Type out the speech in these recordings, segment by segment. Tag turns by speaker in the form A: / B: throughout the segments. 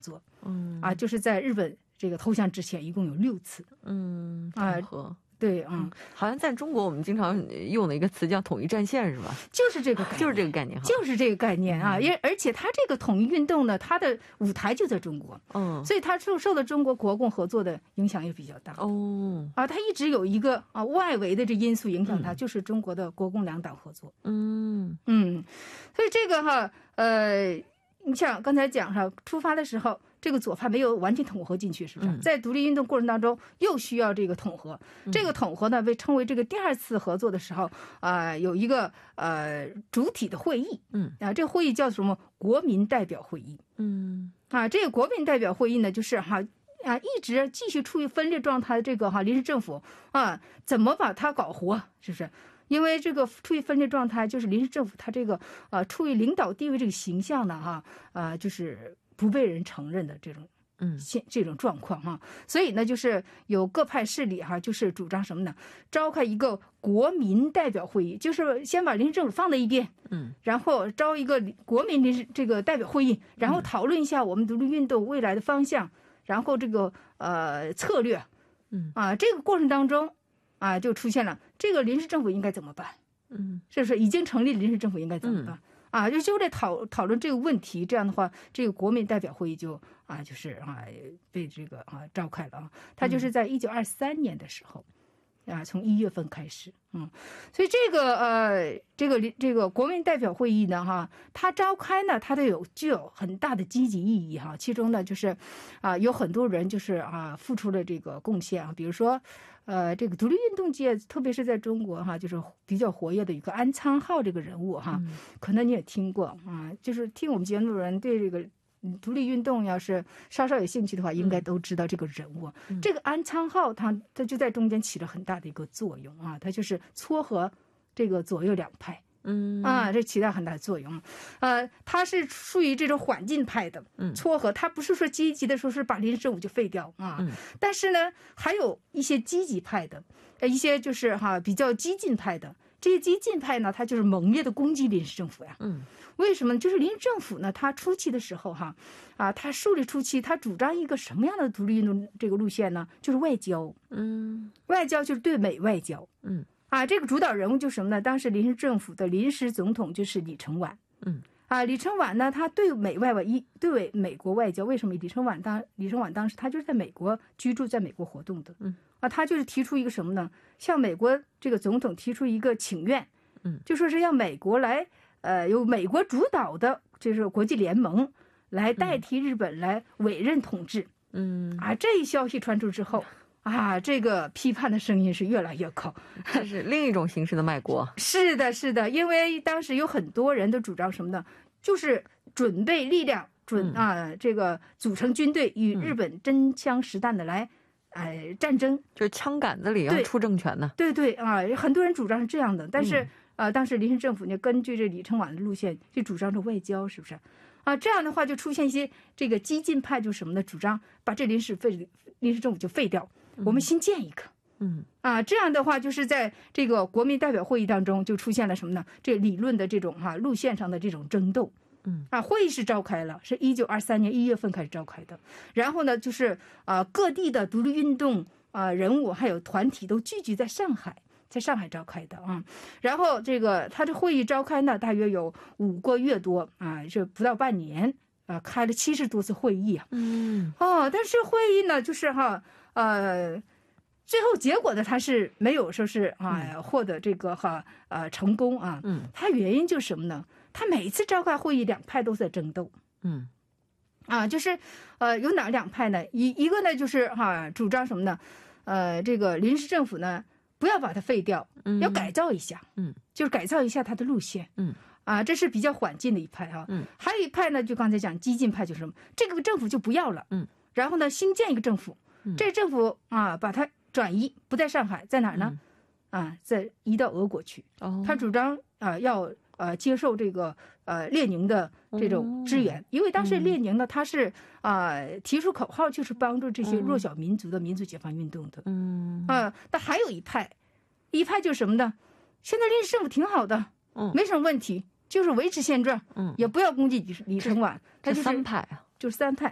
A: 作。就是在日本这个投降之前，一共有6次。
B: 统合。
A: 对，
B: 好像在中国我们经常用的一个词叫统一战线，是吧？
A: 就是这个概念，
B: 就是这个概念，
A: 就是这个概念啊！而且它这个统一运动呢，它的舞台就在中国，所以它受到中国国共合作的影响也比较大。它一直有一个外围的这因素影响它，就是中国的国共两党合作。所以这个你像刚才讲出发的时候，这个左派没有完全统合进去，是不是？在独立运动过程当中，又需要这个统合。这个统合呢，被称为这个第2次合作的时候，有一个主体的会议。这个会议叫什么？国民代表会议。这个国民代表会议呢，就是一直继续处于分裂状态的这个临时政府怎么把它搞活？是不是？因为这个处于分裂状态，就是临时政府它这个处于领导地位这个形象呢就是不被人承认的这种状况所以呢，就是有各派势力就是主张什么呢？召开一个国民代表会议，就是先把临时政府放在一边，然后招一个国民临时这个代表会议，然后讨论一下我们独立运动未来的方向，然后这个策略，这个过程当中就出现了这个临时政府应该怎么办？是不是已经成立临时政府应该怎么办？就在讨论这个问题。这样的话，这个国民代表会议就就是被这个召开了它就是在1923年的时候从1月份开始。所以这个国民代表会议呢它召开呢，它具有很大的积极意义其中呢就是有很多人就是付出了这个贡献比如说这个独立运动界，特别是在中国就是比较活跃的一个安昌浩这个人物可能你也听过就是听我们节目的人对这个独立运动要是稍稍有兴趣的话，应该都知道这个人物。这个安昌浩他就在中间起了很大的一个作用他就是撮合这个左右两派。这起到很大的作用。他是属于这种缓进派的撮合，他不是说积极的说是把临时政府就废掉但是呢，还有一些积极派的，一些就是比较激进派的。这些激进派呢，他就是猛烈的攻击临时政府呀。为什么呢？就是临时政府呢，他初期的时候他树立初期，他主张一个什么样的独立运动这个路线呢？就是外交。外交就是对美外交。这个主导人物就是什么呢？当时临时政府的临时总统就是李承晚。李承晚呢，他对美国外交，为什么李承晚当时他就是在美国居住，在美国活动的。他就是提出一个什么呢？向美国这个总统提出一个请愿，就说是要美国来，由美国主导的，就是国际联盟来代替日本来委任统治。这一消息传出之后。这个批判的声音是越来越高，
B: 这是另一种形式的卖国。
A: 是的，是的，因为当时有很多人都主张什么呢？就是准备力量，这个组成军队与日本真枪实弹的来，战争，
B: 就是枪杆子里要出政权呢。
A: 对很多人主张是这样的，但是当时临时政府呢，根据这李承晚的路线，就主张着外交，是不是？这样的话就出现一些这个激进派，就什么呢？主张把这临时政府就废掉，我们新建一个。这样的话就是在这个国民代表会议当中就出现了什么呢？这理论的这种路线上的这种争斗。会议是召开了，是1923年1月份开始召开的。然后呢，就是各地的独立运动人物还有团体都聚集在上海召开的然后这个他这会议召开呢，大约有5个月多这不到半年开了70多次会议但是会议呢，就是最后结果呢，他是没有说是获得这个成功他原因就是什么呢？他每次召开会议，两派都在争斗。就是有哪两派呢？一个呢就是主张什么呢？这个临时政府呢，不要把它废掉，要改造一下，就是改造一下它的路线，这是比较缓进的一派还有一派呢，就刚才讲激进派，就是什么，这个政府就不要了，然后呢，新建一个政府，这个政府把它转移，不在上海，在哪儿呢？再移到俄国去。他主张要接受这个列宁的这种支援，因为当时列宁呢，他是提出口号，就是帮助这些弱小民族的民族解放运动的。但还有一派就是什么呢？现在临时政府挺好的，没什么问题，就是维持现状，也不要攻击李承晚。他就是
B: 3派
A: 就是3派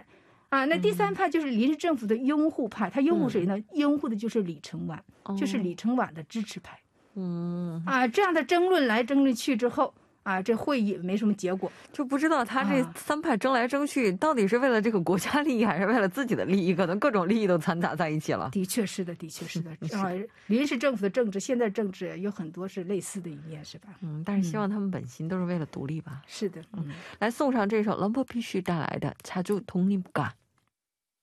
A: 那第三派就是临时政府的拥护派，他拥护谁呢？拥护的就是李承晚，就是李承晚的支持派。这样的争论来争论去之后，这会议没什么结果，
B: 就不知道他这三派争来争去，到底是为了这个国家利益，还是为了自己的利益？可能各种利益都掺杂在一起了。
A: 的确是的，的确是的。临时政府的政治，现在政治有很多是类似的一面，是吧？
B: 但是希望他们本心都是为了独立吧。
A: 是的。
B: 来送上这首 럼버피쉬带来的자주독립가。